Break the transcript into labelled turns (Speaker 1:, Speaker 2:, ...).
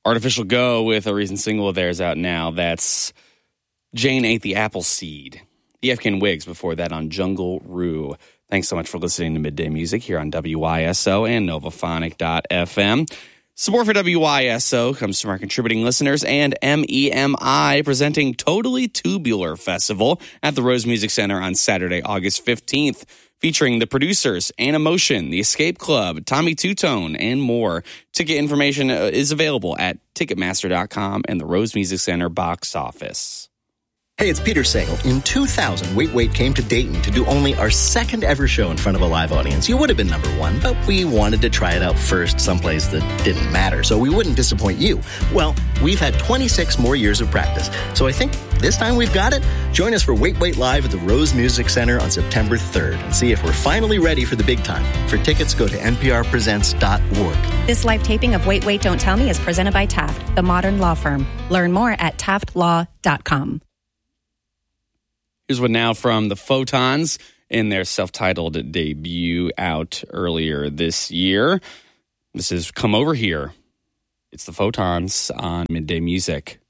Speaker 1: Artificial Go with a recent single of theirs out now. That's Jane Ate the Apple Seed. The Afghan Wigs before that on Jungle Rue. Thanks so much for listening to Midday Music here on WYSO and Novaphonic.fm. Support for WYSO comes from our contributing listeners and MEMI presenting Totally Tubular Festival at the Rose Music Center on Saturday, August 15th, featuring the producers, Anna Motion, the Escape Club, Tommy Two-Tone, and more. Ticket information is available at Ticketmaster.com and the Rose Music Center box office.
Speaker 2: Hey, it's Peter Sagal. In 2000, Wait Wait came to Dayton to do only our second ever show in front of a live audience. You would have been number one, but we wanted to try it out first someplace that didn't matter, so we wouldn't disappoint you. Well, we've had 26 more years of practice, so I think this time we've got it. Join us for Wait Wait Live at the Rose Music Center on September 3rd and see if we're finally ready for the big time. For tickets, go to nprpresents.org.
Speaker 3: This live taping of Wait Wait Don't Tell Me is presented by Taft, the modern law firm. Learn more at taftlaw.com.
Speaker 1: Here's one now from the Photons in their self-titled debut out earlier this year. This is Come Over Here. It's the Photons on Midday Music.